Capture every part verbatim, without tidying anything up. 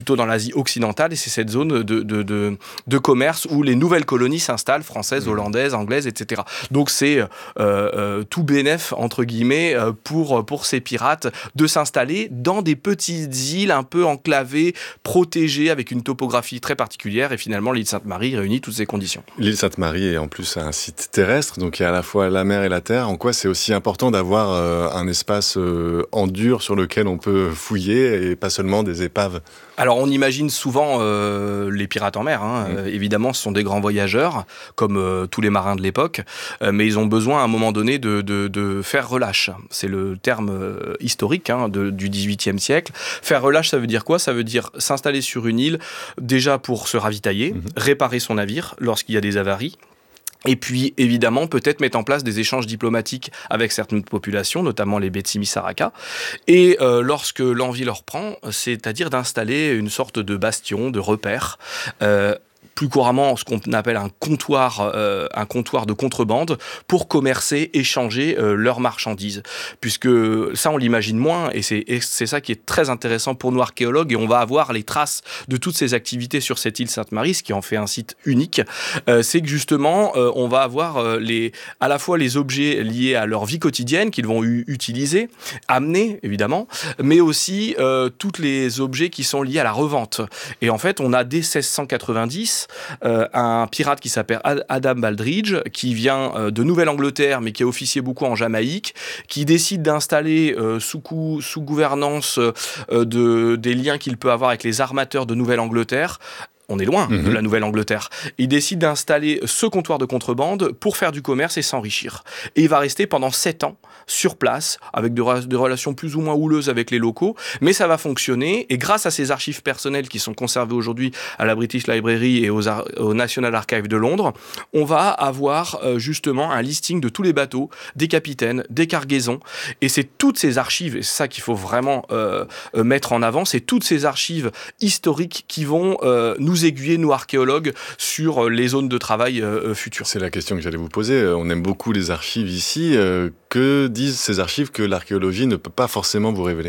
plutôt dans l'Asie occidentale, et c'est cette zone de, de, de, de commerce où les nouvelles colonies s'installent, françaises, hollandaises, anglaises, et cetera. Donc c'est euh, euh, tout bénef, entre guillemets, euh, pour, pour ces pirates de s'installer dans des petites îles un peu enclavées, protégées, avec une topographie très particulière, et finalement l'île Sainte-Marie réunit toutes ces conditions. L'île Sainte-Marie est en plus un site terrestre, donc il y a à la fois la mer et la terre. En quoi c'est aussi important d'avoir euh, un espace euh, en dur sur lequel on peut fouiller, et pas seulement des épaves? Alors on imagine souvent euh, les pirates en mer, hein. mmh. euh, évidemment ce sont des grands voyageurs, comme euh, tous les marins de l'époque, euh, mais ils ont besoin à un moment donné de, de, de faire relâche. C'est le terme euh, historique hein, de, du dix-huitième siècle. Faire relâche, ça veut dire quoi? Ça veut dire s'installer sur une île, déjà pour se ravitailler, mmh. réparer son navire lorsqu'il y a des avaries, et puis, évidemment, peut-être mettre en place des échanges diplomatiques avec certaines populations, notamment les Betsimi-Saraka. Et euh, lorsque l'envie leur prend, c'est-à-dire d'installer une sorte de bastion, de repère, euh, plus couramment ce qu'on appelle un comptoir, euh, un comptoir de contrebande pour commercer, échanger euh, leurs marchandises. Puisque ça, on l'imagine moins, et c'est, et c'est ça qui est très intéressant pour nous archéologues, et on va avoir les traces de toutes ces activités sur cette île Sainte-Marie, ce qui en fait un site unique. Euh, c'est que justement, euh, on va avoir euh, les, à la fois les objets liés à leur vie quotidienne qu'ils vont u- utiliser, amener évidemment, mais aussi euh, tous les objets qui sont liés à la revente. Et en fait, on a dès seize cent quatre-vingt-dix Euh, un pirate qui s'appelle Adam Baldridge, qui vient euh, de Nouvelle-Angleterre, mais qui a officié beaucoup en Jamaïque, qui décide d'installer euh, sous, coup, sous gouvernance euh, de, des liens qu'il peut avoir avec les armateurs de Nouvelle-Angleterre. On est loin mmh. de la Nouvelle-Angleterre. Il décide d'installer ce comptoir de contrebande pour faire du commerce et s'enrichir. Et il va rester pendant sept ans sur place, avec des, re- des relations plus ou moins houleuses avec les locaux, mais ça va fonctionner. Et grâce à ces archives personnelles qui sont conservées aujourd'hui à la British Library et aux ar- au National Archives de Londres, on va avoir euh, justement un listing de tous les bateaux, des capitaines, des cargaisons. Et c'est toutes ces archives, et c'est ça qu'il faut vraiment euh, euh, mettre en avant, c'est toutes ces archives historiques qui vont euh, nous aiguiller, nous archéologues, sur les zones de travail euh, futures. C'est la question que j'allais vous poser. On aime beaucoup les archives ici. Euh, que disent ces archives que l'archéologie ne peut pas forcément vous révéler ?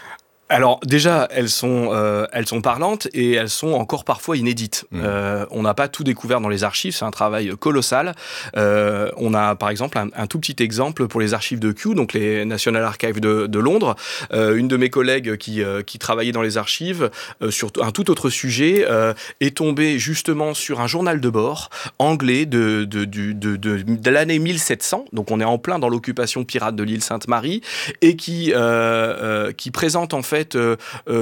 Alors déjà, elles sont, euh, elles sont parlantes et elles sont encore parfois inédites. Mmh. Euh, on n'a pas tout découvert dans les archives, c'est un travail colossal. Euh, on a par exemple un, un tout petit exemple pour les archives de Kew, donc les National Archives de, de Londres. Euh, une de mes collègues qui, euh, qui travaillait dans les archives euh, sur un tout autre sujet euh, est tombée justement sur un journal de bord anglais de, de, de, de, de, de l'année mille sept cents, donc on est en plein dans l'occupation pirate de l'île Sainte-Marie, et qui, euh, euh, qui présente en fait Euh,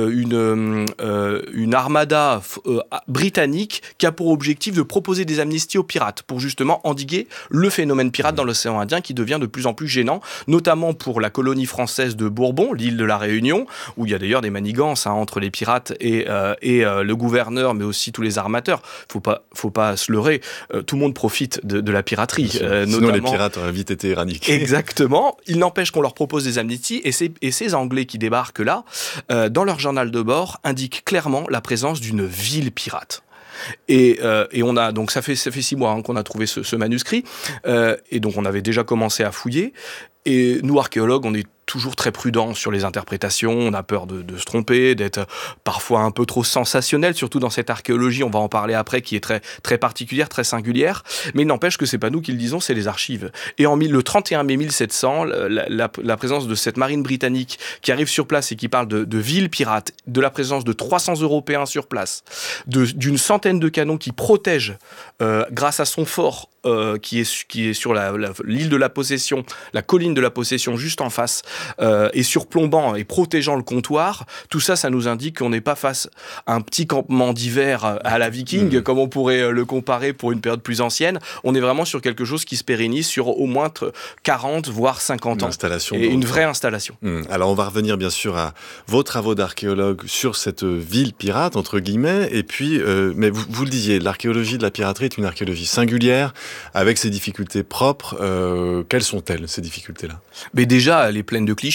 une, euh, une armada euh, britannique qui a pour objectif de proposer des amnisties aux pirates pour justement endiguer le phénomène pirate dans l'océan Indien qui devient de plus en plus gênant, notamment pour la colonie française de Bourbon, l'île de la Réunion, où il y a d'ailleurs des manigances hein, entre les pirates et, euh, et euh, le gouverneur, mais aussi tous les armateurs. Faut pas, faut pas se leurrer, euh, tout le monde profite de, de la piraterie. Euh, Sinon notamment... les pirates auraient vite été éradiqués. Exactement. Il n'empêche qu'on leur propose des amnisties, et, c'est, et ces Anglais qui débarquent là, Euh, dans leur journal de bord, indique clairement la présence d'une ville pirate. Et, euh, et on a donc ça fait ça fait six mois hein, qu'on a trouvé ce, ce manuscrit, euh, et donc on avait déjà commencé à fouiller. Et nous archéologues, on est toujours très prudent sur les interprétations, on a peur de, de se tromper, d'être parfois un peu trop sensationnel, surtout dans cette archéologie, on va en parler après, qui est très, très particulière, très singulière, mais il n'empêche que c'est pas nous qui le disons, c'est les archives. Et en le trente et un mai mille sept cents, la, la, la présence de cette marine britannique qui arrive sur place et qui parle de, de villes pirates, de la présence de trois cents Européens sur place, de, d'une centaine de canons qui protègent, euh, grâce à son fort, Euh, qui, est, qui est sur la, la, l'île de la Possession, la colline de la Possession juste en face, euh, et surplombant et protégeant le comptoir, tout ça, ça nous indique qu'on n'est pas face à un petit campement d'hiver à la Viking, mmh. comme on pourrait le comparer pour une période plus ancienne. On est vraiment sur quelque chose qui se pérennise sur au moins quarante, voire cinquante ans. Installation et une vraie installation. Mmh. Alors, on va revenir bien sûr à vos travaux d'archéologue sur cette ville pirate, entre guillemets, et puis, euh, mais vous, vous le disiez, l'archéologie de la piraterie est une archéologie singulière, avec ses difficultés propres. Euh, quelles sont-elles, ces difficultés-là ? Mais déjà, elle est pleine de clichés.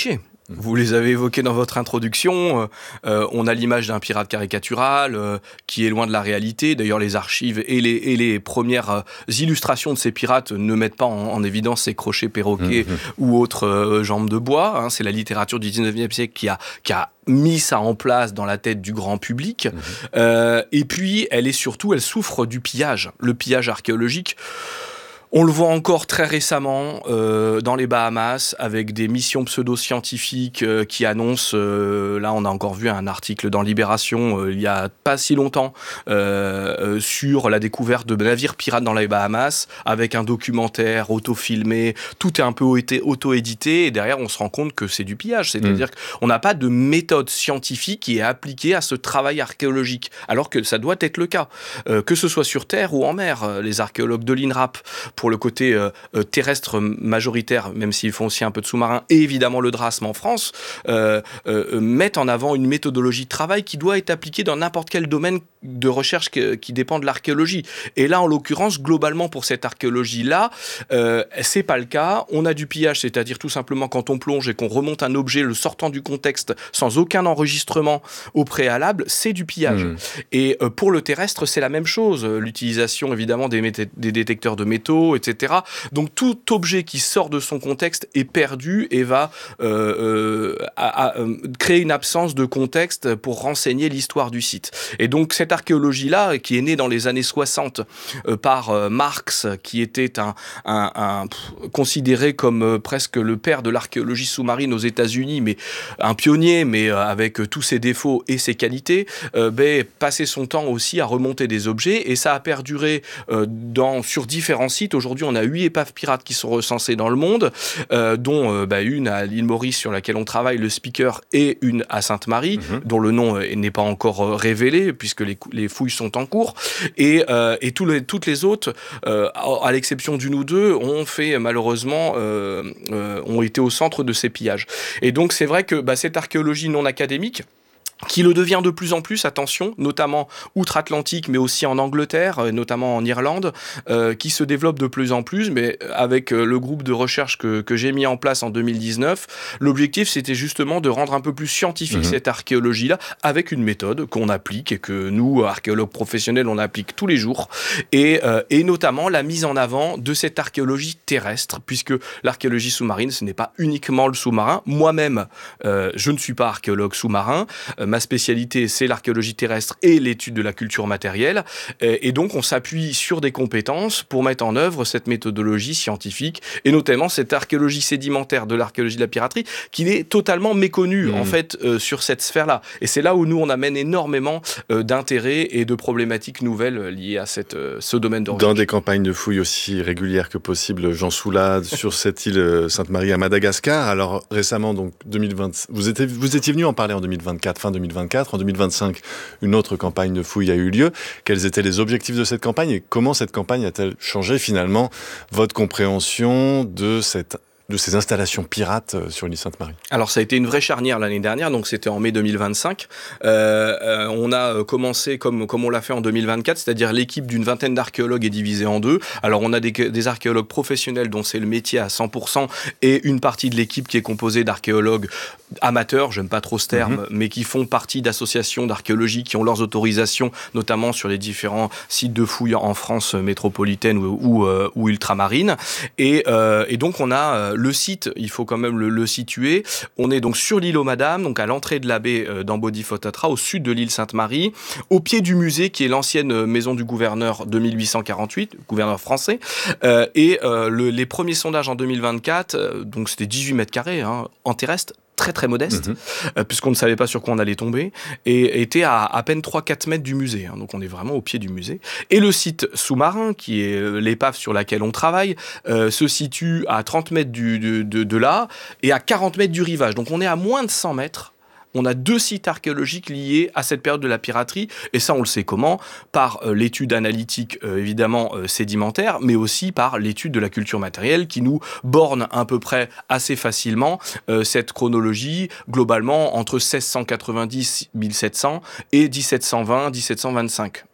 Vous les avez évoqués dans votre introduction. Euh, on a l'image d'un pirate caricatural euh, qui est loin de la réalité. D'ailleurs, les archives et les, et les premières euh, illustrations de ces pirates ne mettent pas en, en évidence ces crochets perroquets mmh, mmh. ou autres euh, jambes de bois. Hein. C'est la littérature du dix-neuvième siècle qui a, qui a mis ça en place dans la tête du grand public. Mmh. Euh, et puis, elle est surtout, elle souffre du pillage. Le pillage archéologique. On le voit encore très récemment euh, dans les Bahamas avec des missions pseudo-scientifiques euh, qui annoncent, euh, là on a encore vu un article dans Libération euh, il y a pas si longtemps euh, euh, sur la découverte de navires pirates dans les Bahamas avec un documentaire auto-filmé, tout est un peu auto-édité et derrière on se rend compte que c'est du pillage, c'est-à-dire mmh. qu'on n'a pas de méthode scientifique qui est appliquée à ce travail archéologique alors que ça doit être le cas, euh, que ce soit sur terre ou en mer. Les archéologues de l'INRAP pour le côté euh, terrestre majoritaire, même s'ils font aussi un peu de sous-marin, et évidemment le DRASM en France, euh, euh, mettent en avant une méthodologie de travail qui doit être appliquée dans n'importe quel domaine de recherche que, qui dépend de l'archéologie. Et là, en l'occurrence, globalement, pour cette archéologie-là, euh, c'est pas le cas. On a du pillage, c'est-à-dire tout simplement quand on plonge et qu'on remonte un objet, le sortant du contexte, sans aucun enregistrement au préalable, c'est du pillage. Mmh. Et euh, pour le terrestre, c'est la même chose. L'utilisation, évidemment, des, méta- des détecteurs de métaux, et cetera. Donc tout objet qui sort de son contexte est perdu et va euh, euh, à, à, euh, créer une absence de contexte pour renseigner l'histoire du site. Et donc cette archéologie-là, qui est née dans les années soixante euh, par euh, Marx, qui était un, un, un pff, considéré comme euh, presque le père de l'archéologie sous-marine aux États-Unis, mais un pionnier, mais euh, avec tous ses défauts et ses qualités, euh, ben, passait son temps aussi à remonter des objets et ça a perduré euh, dans, sur différents sites. Aujourd'hui, on a huit épaves pirates qui sont recensées dans le monde, euh, dont euh, bah, une à l'île Maurice sur laquelle on travaille, le Speaker, et une à Sainte-Marie, mmh. dont le nom euh, n'est pas encore euh, révélé, puisque les, les fouilles sont en cours. Et, euh, et tous les, toutes les autres, euh, à, à l'exception d'une ou deux, ont fait malheureusement, euh, euh, ont été au centre de ces pillages. Et donc, c'est vrai que bah, cette archéologie non académique, qui le devient de plus en plus, attention, notamment outre-Atlantique, mais aussi en Angleterre, notamment en Irlande, euh, qui se développe de plus en plus, mais avec le groupe de recherche que, que j'ai mis en place en deux mille dix-neuf, l'objectif, c'était justement de rendre un peu plus scientifique mmh. cette archéologie-là, avec une méthode qu'on applique et que nous, archéologues professionnels, on applique tous les jours, et, euh, et notamment la mise en avant de cette archéologie terrestre, puisque l'archéologie sous-marine, ce n'est pas uniquement le sous-marin. Moi-même, euh, je ne suis pas archéologue sous-marin, euh, ma spécialité, c'est l'archéologie terrestre et l'étude de la culture matérielle. Et donc, on s'appuie sur des compétences pour mettre en œuvre cette méthodologie scientifique et notamment cette archéologie sédimentaire de l'archéologie de la piraterie qui est totalement méconnue, mmh. en fait, euh, sur cette sphère-là. Et c'est là où nous, on amène énormément euh, d'intérêts et de problématiques nouvelles liées à cette, euh, ce domaine de recherche. Dans des campagnes de fouilles aussi régulières que possible, Jean Soulade, sur cette île Sainte-Marie à Madagascar. Alors, récemment, donc, deux mille vingt, vous étiez, vous étiez venu en parler en deux mille vingt-quatre, fin deux mille vingt-quatre. En deux mille vingt-cinq, une autre campagne de fouilles a eu lieu. Quels étaient les objectifs de cette campagne et comment cette campagne a-t-elle changé finalement votre compréhension de cette de ces installations pirates sur l'île Sainte-Marie? Alors ça a été une vraie charnière l'année dernière, donc c'était en mai deux mille vingt-cinq. Euh, euh, on a commencé comme, comme on l'a fait en deux mille vingt-quatre, c'est-à-dire l'équipe d'une vingtaine d'archéologues est divisée en deux. Alors on a des, des archéologues professionnels dont c'est le métier à cent pour cent et une partie de l'équipe qui est composée d'archéologues amateurs, j'aime pas trop ce terme, mmh. mais qui font partie d'associations d'archéologie qui ont leurs autorisations, notamment sur les différents sites de fouilles en France métropolitaine ou, ou, euh, ou ultramarine. Et, euh, et donc on a euh, le site, il faut quand même le, le situer. On est donc sur l'île aux Madames, donc à l'entrée de la baie euh, d'Ambodifotatra, au sud de l'île Sainte-Marie, au pied du musée qui est l'ancienne maison du gouverneur de mille huit cent quarante-huit, gouverneur français. Euh, et euh, le, les premiers sondages en deux mille vingt-quatre, euh, donc c'était dix-huit mètres carrés hein, en terrestre, très très modeste, mmh. euh, puisqu'on ne savait pas sur quoi on allait tomber, et était à à peine trois à quatre mètres du musée, hein, donc on est vraiment au pied du musée. Et le site sous-marin, qui est euh, l'épave sur laquelle on travaille, euh, se situe à trente mètres du, de, de, de là, et à quarante mètres du rivage, donc on est à moins de cent mètres. On a deux sites archéologiques liés à cette période de la piraterie, et ça on le sait comment, par euh, l'étude analytique euh, évidemment euh, sédimentaire, mais aussi par l'étude de la culture matérielle qui nous borne à peu près assez facilement euh, cette chronologie globalement entre seize cent quatre-vingt-dix mille sept cents et dix-sept cent vingt mille sept cent vingt-cinq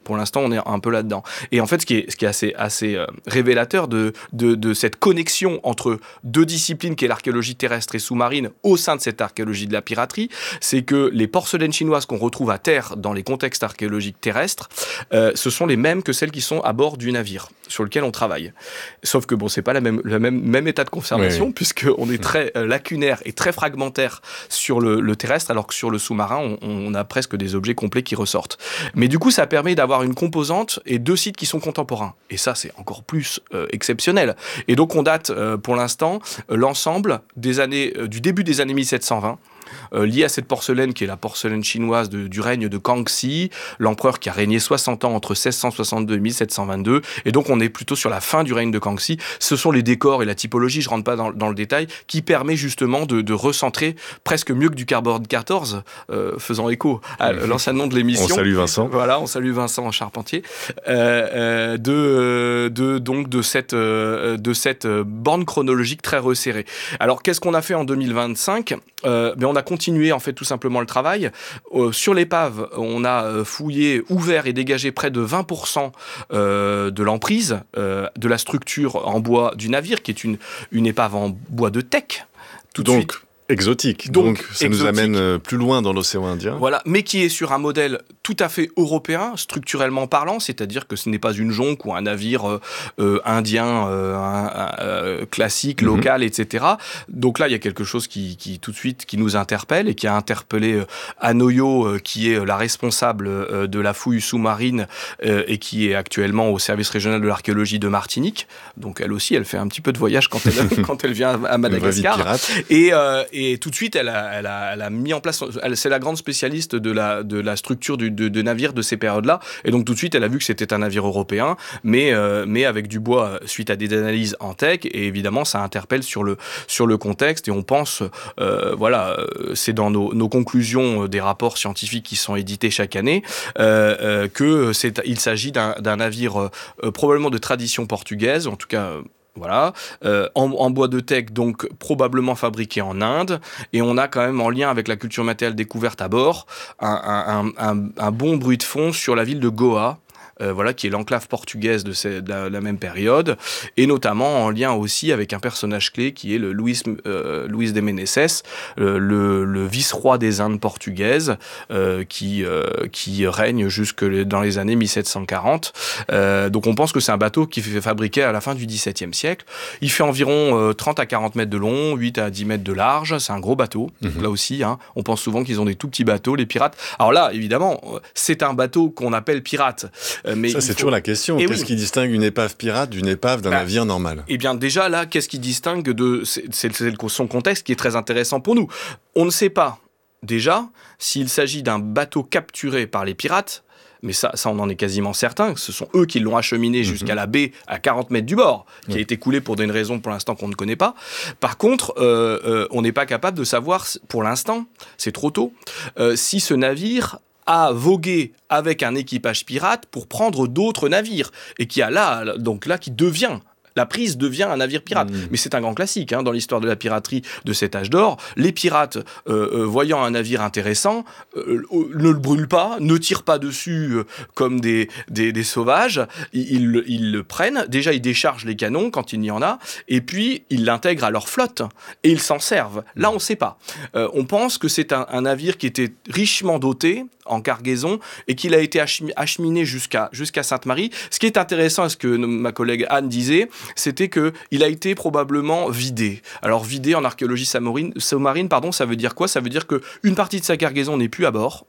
Pour l'instant, on est un peu là-dedans. Et en fait, ce qui est, ce qui est assez, assez euh, révélateur de, de, de cette connexion entre deux disciplines, qui est l'archéologie terrestre et sous-marine, au sein de cette archéologie de la piraterie, c'est que les porcelaines chinoises qu'on retrouve à terre dans les contextes archéologiques terrestres, euh, ce sont les mêmes que celles qui sont à bord du navire sur lequel on travaille. Sauf que bon, c'est pas la même, le même, même état de conservation, oui. puisqu'on est très euh, lacunaire et très fragmentaire sur le, le terrestre, alors que sur le sous-marin, on, on a presque des objets complets qui ressortent. Mais du coup, ça permet d'avoir une composante et deux sites qui sont contemporains. Et ça, c'est encore plus euh, exceptionnel. Et donc, on date euh, pour l'instant euh, l'ensemble des années, euh, du début des années mille sept cent vingt, Euh, lié à cette porcelaine qui est la porcelaine chinoise de, du règne de Kangxi, l'empereur qui a régné soixante ans entre seize cent soixante-deux et mille sept cent vingt-deux, et donc on est plutôt sur la fin du règne de Kangxi. Ce sont les décors et la typologie, je rentre pas dans, dans le détail, qui permet justement de, de recentrer presque mieux que du Cardboard quatorze, euh, faisant écho à l'ancien nom de l'émission. On salue Vincent. Voilà, on salue Vincent Charpentier, euh, euh, de, de, donc de cette, euh, de cette borne chronologique très resserrée. Alors qu'est-ce qu'on a fait en deux mille vingt-cinq ? euh, ben, on a continué en fait tout simplement le travail. Euh, sur l'épave, on a fouillé, ouvert et dégagé près de vingt pour cent euh, de l'emprise euh, de la structure en bois du navire, qui est une, une épave en bois de teck. Tout de Donc, suite. Exotique, donc, donc ça exotique. Nous amène plus loin dans l'océan Indien. Voilà, mais qui est sur un modèle tout à fait européen, structurellement parlant, c'est-à-dire que ce n'est pas une jonque ou un navire euh, euh, indien euh, un, un, classique, local, mm-hmm. et cetera. Donc là, il y a quelque chose qui, qui tout de suite qui nous interpelle et qui a interpellé euh, Anoyo, euh, qui est la responsable euh, de la fouille sous-marine euh, et qui est actuellement au service régional de l'archéologie de Martinique. Donc elle aussi, elle fait un petit peu de voyage quand elle, quand elle vient à Madagascar. Et, euh, et tout de suite, elle a, elle a, elle a mis en place... Elle, c'est la grande spécialiste de la, de la structure du, de, de navires de ces périodes-là. Et donc tout de suite, elle a vu que c'était un navire européen, mais, euh, mais avec du bois suite à des analyses en tech. Et évidemment, ça interpelle sur le, sur le contexte. Et on pense, euh, voilà, c'est dans nos, nos conclusions des rapports scientifiques qui sont édités chaque année, euh, euh, que c'est, il s'agit d'un, d'un navire euh, probablement de tradition portugaise, en tout cas... Voilà, euh, en, en bois de teck, donc probablement fabriqué en Inde, et on a quand même en lien avec la culture matérielle découverte à bord un, un, un, un bon bruit de fond sur la ville de Goa. Euh, voilà, qui est l'enclave portugaise de, ces, de, la, de la même période, et notamment en lien aussi avec un personnage clé qui est le Luis, euh, Luis de Meneses, euh, le, le vice-roi des Indes portugaises, euh, qui, euh, qui règne jusque dans les années mille sept cent quarante. Euh, donc on pense que c'est un bateau qui fait fabriqué à la fin du dix-septième siècle. Il fait environ euh, trente à quarante mètres de long, huit à dix mètres de large. C'est un gros bateau. Mm-hmm. Donc là aussi, hein, on pense souvent qu'ils ont des tout petits bateaux, les pirates. Alors là, évidemment, c'est un bateau qu'on appelle pirate. Mais ça, c'est faut... toujours la question. Et qu'est-ce oui. qui distingue une épave pirate d'une épave d'un bah, navire normal ? Eh bien, déjà, là, qu'est-ce qui distingue de... C'est, c'est, c'est son contexte qui est très intéressant pour nous. On ne sait pas, déjà, s'il s'agit d'un bateau capturé par les pirates, mais ça, ça, on en est quasiment certain. Ce sont eux qui l'ont acheminé jusqu'à mm-hmm. la baie à quarante mètres du bord, qui oui. a été coulé pour une raison pour l'instant qu'on ne connaît pas. Par contre, euh, euh, on n'est pas capable de savoir, pour l'instant, c'est trop tôt, euh, si ce navire... a vogué avec un équipage pirate pour prendre d'autres navires, et qui a là, donc là, qui devient... La prise devient un navire pirate. Mmh. Mais c'est un grand classique hein, dans l'histoire de la piraterie de cet âge d'or. Les pirates, euh, euh, voyant un navire intéressant, euh, ne le brûlent pas, ne tirent pas dessus euh, comme des, des, des sauvages. Ils, ils, ils le prennent. Déjà, ils déchargent les canons quand il y en a. Et puis, ils l'intègrent à leur flotte. Et ils s'en servent. Là, on ne sait pas. Euh, on pense que c'est un, un navire qui était richement doté en cargaison et qu'il a été acheminé jusqu'à, jusqu'à Sainte-Marie. Ce qui est intéressant, ce que ma collègue Anne disait, c'était qu'il a été probablement vidé. Alors vidé en archéologie sous-marine, pardon, ça veut dire quoi ? Ça veut dire qu'une partie de sa cargaison n'est plus à bord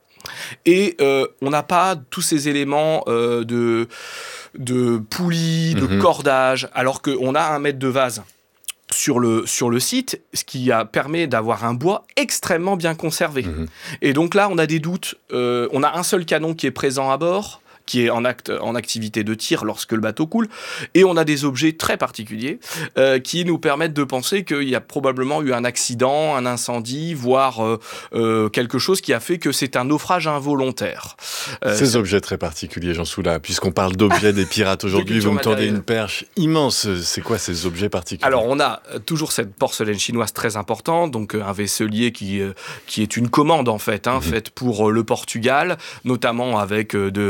et euh, on n'a pas tous ces éléments euh, de, de poulies, de mm-hmm. cordage, alors qu'on a un mètre de vase sur le, sur le site, ce qui a, permet d'avoir un bois extrêmement bien conservé. Mmh. Et donc là, on a des doutes. Euh, on a un seul canon qui est présent à bord, qui est en, acte, en activité de tir lorsque le bateau coule, et on a des objets très particuliers euh, qui nous permettent de penser qu'il y a probablement eu un accident, un incendie, voire euh, euh, quelque chose qui a fait que c'est un naufrage involontaire. Euh, Ces c'est... objets très particuliers, Jean Soula, puisqu'on parle d'objets des pirates aujourd'hui, vous me tendez une perche immense. C'est quoi ces objets particuliers ? Alors, on a toujours cette porcelaine chinoise très importante, donc un vaisselier qui, euh, qui est une commande, en fait, hein, mmh. faite pour euh, le Portugal, notamment avec euh, de, de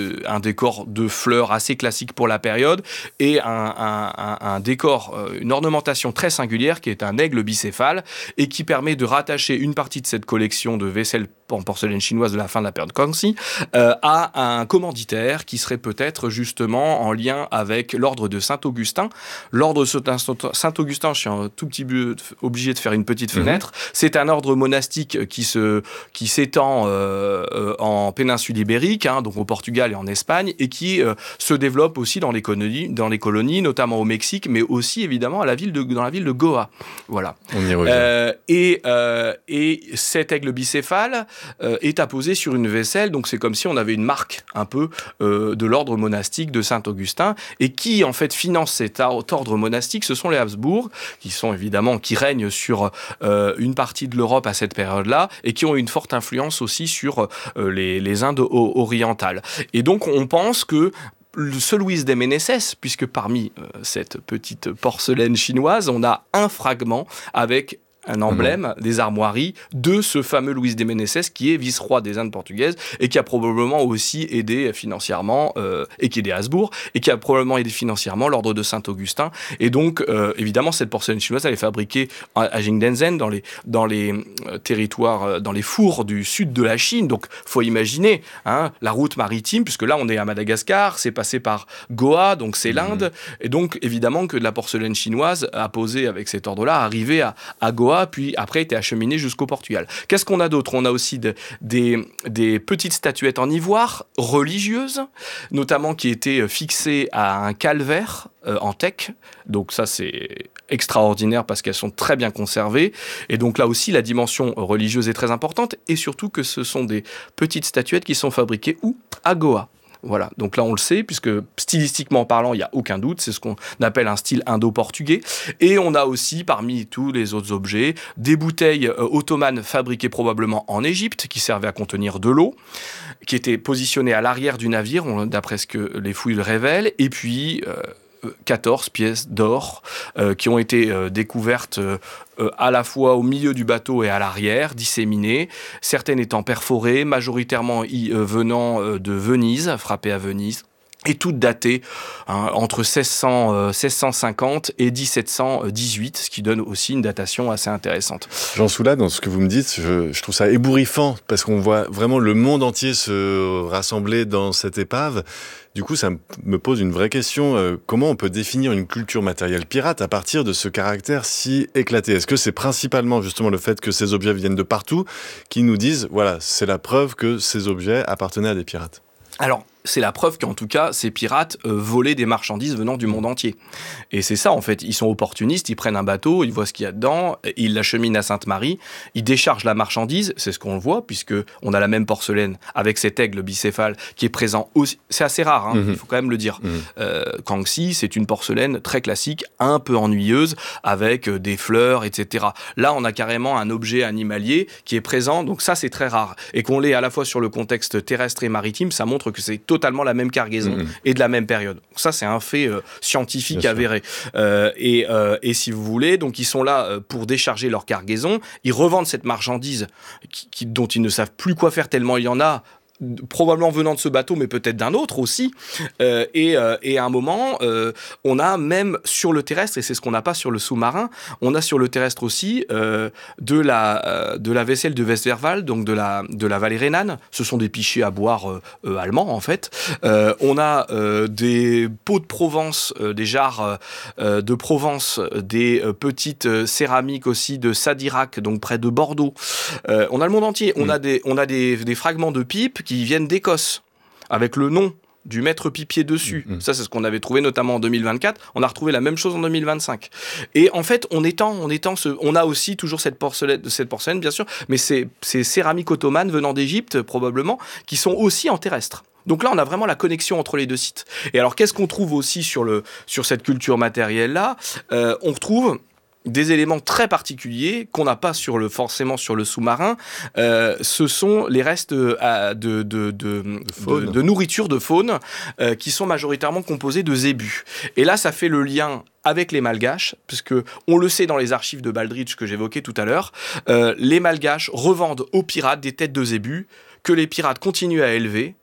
de, un décor de fleurs assez classique pour la période et un, un, un, un décor, une ornementation très singulière qui est un aigle bicéphale et qui permet de rattacher une partie de cette collection de vaisselle en porcelaine chinoise de la fin de la période Kangxi euh, à un commanditaire qui serait peut-être justement en lien avec l'ordre de Saint-Augustin. L'ordre de Saint-Augustin, je suis un tout petit peu obligé de faire une petite fenêtre, mmh. c'est un ordre monastique qui, se, qui s'étend euh, euh, en péninsule ibérique, hein, donc au Portugal et en Espagne, et qui euh, se développe aussi dans les, colonies, dans les colonies, notamment au Mexique, mais aussi évidemment à la ville de, dans la ville de Goa. Voilà. On y revient. Euh, et, euh, et cet aigle bicéphale Euh, est apposé sur une vaisselle, donc c'est comme si on avait une marque un peu euh, de l'ordre monastique de Saint-Augustin, et qui en fait finance cet ordre monastique, ce sont les Habsbourg, qui sont évidemment, qui règnent sur euh, une partie de l'Europe à cette période-là, et qui ont une forte influence aussi sur euh, les, les Indes orientales. Et donc on pense que ce Louis de Meneses, puisque parmi euh, cette petite porcelaine chinoise, on a un fragment avec un emblème mmh. des armoiries de ce fameux Louis de Meneses qui est vice-roi des Indes portugaises et qui a probablement aussi aidé financièrement, euh, et qui est des Habsbourg, et qui a probablement aidé financièrement l'ordre de Saint-Augustin. Et donc, euh, évidemment, cette porcelaine chinoise, elle est fabriquée à Jingdezhen, dans les, dans les euh, territoires, euh, dans les fours du sud de la Chine. Donc, faut imaginer hein, la route maritime, puisque là, on est à Madagascar, c'est passé par Goa, donc c'est mmh. l'Inde. Et donc, évidemment, que de la porcelaine chinoise apposée avec cet ordre-là, arrivée à, à Goa, puis après été acheminé jusqu'au Portugal. Qu'est-ce qu'on a d'autre ? On a aussi de, des, des petites statuettes en ivoire religieuses, notamment qui étaient fixées à un calvaire euh, en teck. Donc ça, c'est extraordinaire parce qu'elles sont très bien conservées. Et donc là aussi, la dimension religieuse est très importante. Et surtout que ce sont des petites statuettes qui sont fabriquées où ? À Goa. Voilà, donc là on le sait, puisque stylistiquement parlant, il n'y a aucun doute, c'est ce qu'on appelle un style indo-portugais. Et on a aussi, parmi tous les autres objets, des bouteilles euh, ottomanes fabriquées probablement en Égypte, qui servaient à contenir de l'eau, qui étaient positionnées à l'arrière du navire, on, d'après ce que les fouilles le révèlent, et puis euh, quatorze pièces d'or euh, qui ont été euh, découvertes euh, à la fois au milieu du bateau et à l'arrière, disséminées, certaines étant perforées, majoritairement y, euh, venant euh, de Venise, frappées à Venise, et toutes datées hein, entre seize cents, euh, seize cent cinquante et dix-sept cent dix-huit, ce qui donne aussi une datation assez intéressante. Jean Soula, dans ce que vous me dites, je, je trouve ça ébouriffant, parce qu'on voit vraiment le monde entier se rassembler dans cette épave. Du coup, ça me pose une vraie question. Euh, comment on peut définir une culture matérielle pirate à partir de ce caractère si éclaté ? Est-ce que c'est principalement justement le fait que ces objets viennent de partout qui nous disent, voilà, c'est la preuve que ces objets appartenaient à des pirates ? Alors, c'est la preuve qu'en tout cas, ces pirates euh, volaient des marchandises venant du monde entier. Et c'est ça, en fait. Ils sont opportunistes, ils prennent un bateau, ils voient ce qu'il y a dedans, ils l'acheminent à Sainte-Marie, ils déchargent la marchandise, c'est ce qu'on voit, puisqu'on a la même porcelaine avec cet aigle bicéphale qui est présent aussi. C'est assez rare, hein, mmh. il faut quand même le dire. Mmh. Euh, Kangxi, c'est une porcelaine très classique, un peu ennuyeuse, avec euh, des fleurs, et cetera. Là, on a carrément un objet animalier qui est présent, donc ça, c'est très rare. Et qu'on l'ait à la fois sur le contexte terrestre et maritime, ça montre que c'est totalement la même cargaison mmh. et de la même période. Donc ça, c'est un fait euh, scientifique Bien avéré. Euh, et, euh, et si vous voulez, donc ils sont là euh, pour décharger leur cargaison. Ils revendent cette marchandise qui, qui, dont ils ne savent plus quoi faire tellement il y en a, probablement venant de ce bateau, mais peut-être d'un autre aussi. Euh, et, euh, et à un moment, euh, on a même sur le terrestre, et c'est ce qu'on n'a pas sur le sous-marin, on a sur le terrestre aussi euh, de, la, euh, de la vaisselle de Westerwald, donc de la, de la vallée rhénane. Ce sont des pichets à boire euh, euh, allemands, en fait. Euh, on a euh, des pots de Provence, euh, des jarres euh, de Provence, des euh, petites euh, céramiques aussi de Sadirac, donc près de Bordeaux. Euh, on a le monde entier. Mmh. On a des, on a des, des fragments de pipes qui viennent d'Écosse, avec le nom du maître pipier dessus. Mmh. Ça, c'est ce qu'on avait trouvé notamment en deux mille vingt-quatre. On a retrouvé la même chose en deux mille vingt-cinq. Et en fait, on étend, on étend ce... on a aussi toujours cette porcelaine, cette porcelaine, bien sûr, mais c'est ces céramiques ottomanes venant d'Égypte, probablement, qui sont aussi en terrestre. Donc là, on a vraiment la connexion entre les deux sites. Et alors, qu'est-ce qu'on trouve aussi sur, le, sur cette culture matérielle-là ? euh, On retrouve des éléments très particuliers qu'on n'a pas sur le, forcément sur le sous-marin. Euh, ce sont les restes euh, de, de, de, de, de, de nourriture de faune euh, qui sont majoritairement composés de zébus. Et là, ça fait le lien avec les Malgaches, puisque on le sait dans les archives de Baldrige que j'évoquais tout à l'heure, euh, les Malgaches revendent aux pirates des têtes de zébus que les pirates continuent à élever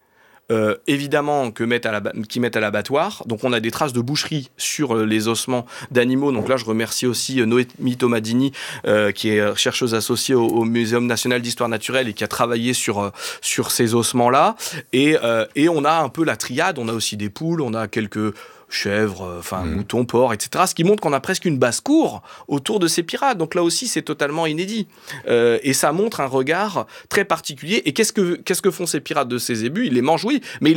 euh, évidemment que mettent à la, qui mettent à l'abattoir. Donc on a des traces de boucherie sur les ossements d'animaux. Donc là, je remercie aussi Noémie Tomadini, euh, qui est chercheuse associée au, au Muséum national d'histoire naturelle et qui a travaillé sur, sur ces ossements-là. Et, euh, et on a un peu la triade. On a aussi des poules, on a quelques chèvres, enfin mmh. moutons, porcs, et cetera. Ce qui montre qu'on a presque une basse-cour autour de ces pirates. Donc là aussi, c'est totalement inédit. Euh, et ça montre un regard très particulier. Et qu'est-ce que, qu'est-ce que font ces pirates de ces ébus ? Ils les mangent, oui, mais ils